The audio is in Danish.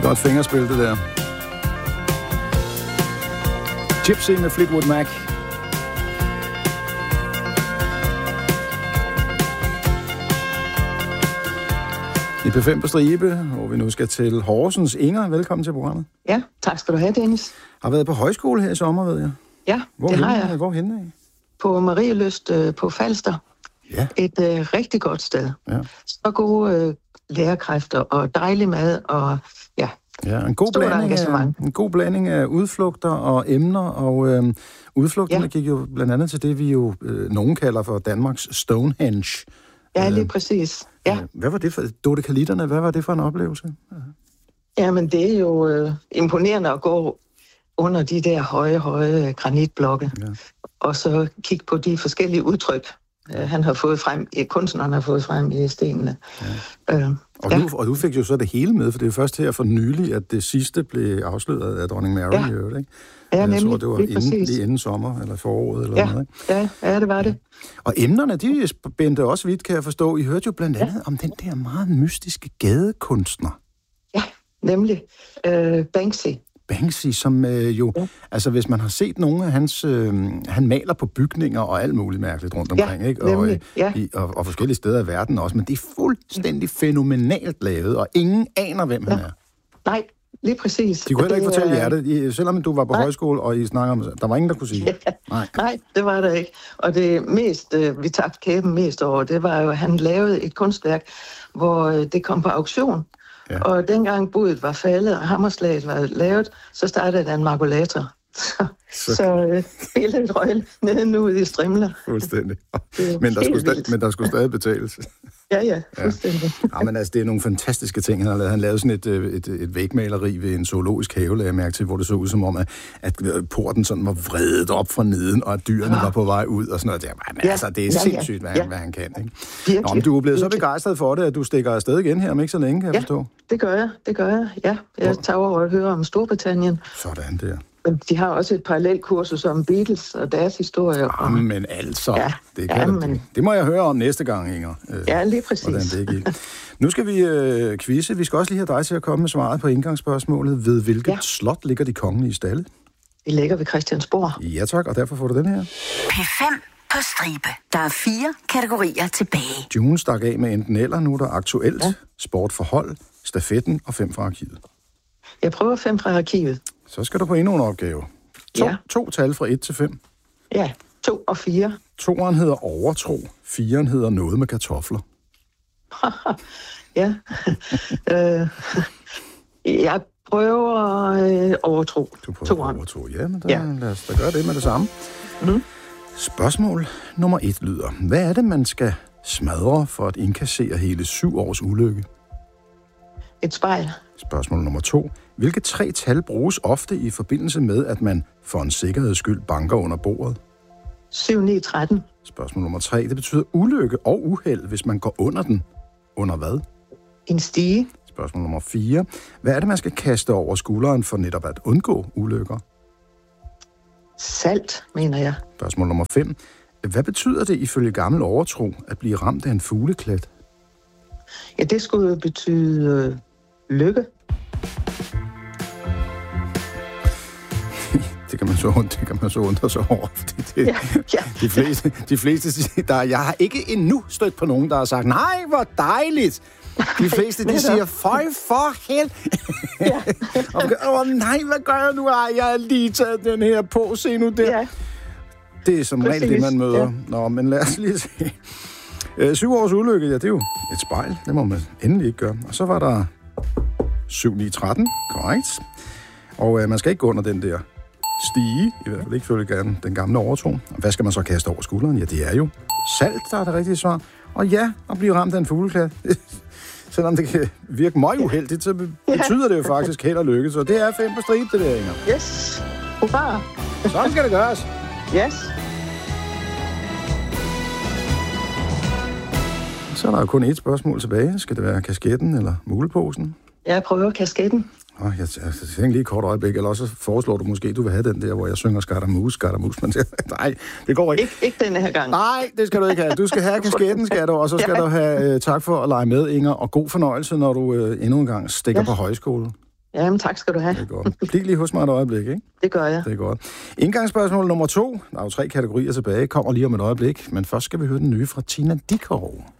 Godt fingerspil, det der. Gypsy med Fleetwood Mac. I P5 på stribe, hvor vi nu skal til Horsens. Inger, velkommen til programmet. Ja, tak skal du have, Dennis. Har været på højskole her i sommer, ved jeg. Ja, det har jeg. Hvorhenne af? På Marielyst på Falster. Ja. Et rigtig godt sted. Ja. Så gode lærerkræfter og dejlig mad og ja. Ja, en god blanding af udflugter og emner, og udflugterne gik jo blandt andet til det, vi jo nogen kalder for Danmarks Stonehenge. Ja, lige præcis. Ja. Hvad var det for dodekalitterne? Hvad var det for en oplevelse? Jamen, det er jo imponerende at gå under de der høje granitblokke, og så kigge på de forskellige udtryk, han har fået frem, kunstneren har fået frem i stenene. Ja. Og du fik jo så det hele med, for det er jo først her for nylig, at det sidste blev afsløret af dronning Mary, ikke? Ja, nemlig. Så det var lige inden sommer, eller foråret, eller noget, ikke? Ja, det var det. Og emnerne, de spændte også vidt, kan jeg forstå. I hørte jo blandt andet om den der meget mystiske gadekunstner. Ja, nemlig Banksy, som altså hvis man har set nogle af hans, han maler på bygninger og alt muligt mærkeligt rundt omkring, ikke? Og forskellige steder i verden også, men det er fuldstændig fænomenalt lavet, og ingen aner, hvem han er. Nej, lige præcis. De kunne heller ikke fortælle jer det, selvom du var på højskole, og I snakker om det. Der var ingen, der kunne sige. Nej, det var der ikke. Og det mest, vi tabte kæben mest over, det var jo, at han lavede et kunstværk, hvor det kom på auktion. Ja. Og dengang budet var faldet, og hammerslaget var lavet, så startede der en makulator. Så hele røglen nede ud i strimler. Fuldstændig. Men der skulle stadig betales. Ja, fuldstændig. Ja, men altså, det er nogle fantastiske ting, han har lavet. Han lavede sådan et vægmaleri ved en zoologisk have, lagde jeg mærke til, hvor det så ud som om, at porten sådan var vredet op fra neden, og at dyrene var på vej ud, og sådan noget. Men altså, det er sindssygt, hvad han kan, ikke? Nå, men du er blevet så begejstret for det, at du stikker afsted igen her om ikke så længe, kan jeg forstå? Det gør jeg, ja. Jeg tager over og hører om Storbritannien. Sådan der. De har også et parallelkursus om Beatles og deres historie. Men altså, det må jeg høre om næste gang, Inger. Ja, lige præcis. Hvordan det gik. Nu skal vi quizze. Vi skal også lige have dig til at komme med svaret på indgangsspørgsmålet. Ved hvilket slot ligger de kongelige stalle? Det ligger ved Christiansborg. Ja tak, og derfor får du den her. P5 på stribe. Der er 4 kategorier tilbage. June stak af med enten eller. Nu er der aktuelt, sport for hold, stafetten og 5 fra arkivet. Jeg prøver 5 fra arkivet. Så skal du på endnu en opgave. To tal fra 1 til 5. Ja, 2 og 4. 2'eren hedder overtro. 4'eren hedder noget med kartofler. Ja. Jeg prøver overtro. Du prøver overtro. Ja, men lad os da gøre det med det samme. Spørgsmål nummer 1 lyder. Hvad er det, man skal smadre for at indkassere hele 7 års ulykke? Et spejl. Spørgsmål nummer 2. Hvilke 3 tal bruges ofte i forbindelse med, at man for en sikkerheds skyld banker under bordet? 7, 9, 13. Spørgsmål nummer 3. Det betyder ulykke og uheld, hvis man går under den. Under hvad? En stige. Spørgsmål nummer 4. Hvad er det, man skal kaste over skulderen for netop at undgå ulykker? Salt, mener jeg. Spørgsmål nummer 5. Hvad betyder det ifølge gammel overtro at blive ramt af en fugleklat? Ja, det skulle betyde lykke. Det kan man så undre sig over, fordi de fleste siger, jeg har ikke endnu stødt på nogen, der har sagt, nej, hvor dejligt. De fleste, de siger, føj for held. Nej, hvad gør jeg nu? Jeg har lige taget den her på, se nu der. Ja. Det er som regel det, man møder. Ja. Nå, men lad os lige se. 7 års ulykke, det er jo et spejl. Det må man endelig ikke gøre. Og så var der 7, 9, 13. Korrekt. Og man skal ikke gå under den der stige, i hvert fald ikke følge den gamle overtro. Hvad skal man så kaste over skulderen? Ja, det er jo salt, der er det rigtige svar. Og ja, at blive ramt af en fugleklat. Selvom det kan virke meget uheldigt, så betyder det jo faktisk held og lykke. Så det er 5 på stribe, det der, Inger. Yes. Hurra. Sådan skal det gøres. Yes. Så er der jo kun et spørgsmål tilbage. Skal det være kasketten eller muleposen? Jeg prøver kasketten. Jeg tænker lige et kort øjeblik, eller også foreslår du måske, du vil have den der, hvor jeg synger Skardamus, men nej, det går ikke. Ikke denne her gang. Nej, det skal du ikke have. Du skal have kasketten, skal du, og så skal du have tak for at lege med, Inger, og god fornøjelse, når du endnu en gang stikker på højskole. Jamen, tak skal du have. Det er godt. Bliv lige hos mig et øjeblik, ikke? Det gør jeg. Det er godt. Indgangsspørgsmål nummer 2. Der er jo 3 kategorier tilbage. Kommer lige om et øjeblik. Men først skal vi høre den nye fra Tina Dickow.